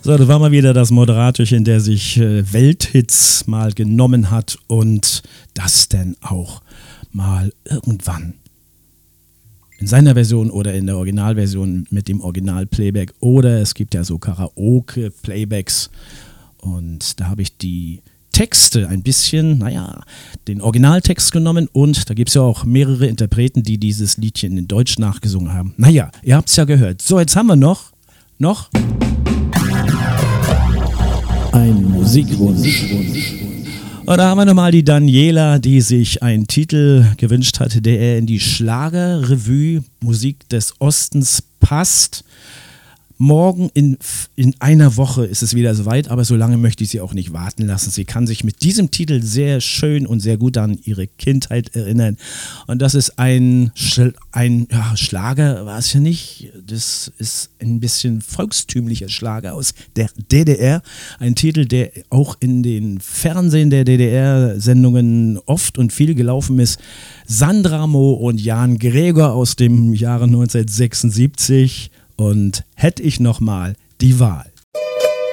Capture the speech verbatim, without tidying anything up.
So, das war mal wieder das Moderatorchen, der sich äh, Welthits mal genommen hat und das denn auch mal irgendwann in seiner Version oder in der Originalversion mit dem Original-Playback, oder es gibt ja so Karaoke-Playbacks, und da habe ich die Texte ein bisschen, naja, den Originaltext genommen, und da gibt es ja auch mehrere Interpreten, die dieses Liedchen in Deutsch nachgesungen haben. Naja, ihr habt es ja gehört. So, jetzt haben wir noch, noch ein Musikwunsch. Und da haben wir nochmal die Daniela, die sich einen Titel gewünscht hatte, der eher in die Schlagerrevue Musik des Ostens passt. Morgen in, in einer Woche ist es wieder soweit, aber so lange möchte ich sie auch nicht warten lassen. Sie kann sich mit diesem Titel sehr schön und sehr gut an ihre Kindheit erinnern. Und das ist ein, Sch- ein ja, Schlager, war es ja nicht. Das ist ein bisschen volkstümlicher Schlager aus der D D R. Ein Titel, der auch in den Fernsehen der D D R-Sendungen oft und viel gelaufen ist. Sandra Mo und Jan Gregor aus dem Jahre neunzehnhundertsechsundsiebzig. Und hätte ich noch mal die Wahl.